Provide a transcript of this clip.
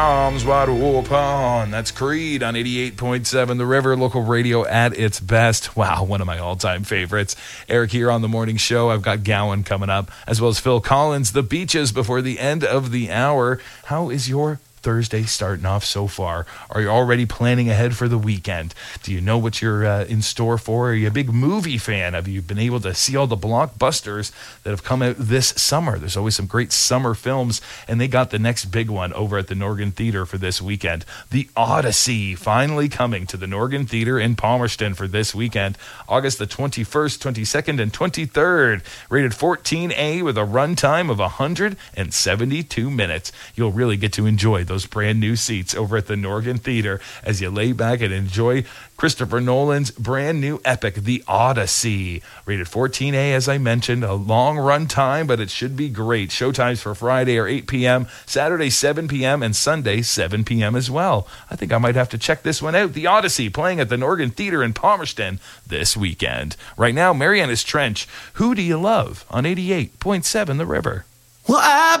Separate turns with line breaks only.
Arms wide open. That's Creed on 88.7 The River, local radio at its best. Wow, one of my all-time favorites. Eric here on the morning show. I've got Gowan coming up, as well as Phil Collins, The Beaches, before the end of the hour. How is your Thursday starting off so far? Are you already planning ahead for the weekend? Do you know what you're in store for? Are you a big movie fan? Have you been able to see all the blockbusters that have come out this summer? There's always some great summer films, and they got the next big one over at the Norgan Theatre for this weekend. The Odyssey, finally coming to the Norgan Theatre in Palmerston for this weekend, August the 21st, 22nd, and 23rd. Rated 14A with a runtime of 172 minutes. You'll really get to enjoy those brand new seats over at the Norgan Theatre as you lay back and enjoy Christopher Nolan's brand new epic, The Odyssey. Rated 14A, as I mentioned, a long run time, but it should be great. Showtimes for Friday are 8 p.m., Saturday 7 p.m., and Sunday 7 p.m. as well. I think I might have to check this one out. The Odyssey, playing at the Norgan Theatre in Palmerston this weekend. Right now, Marianas Trench, Who Do You Love? On 88.7 The River.
Well,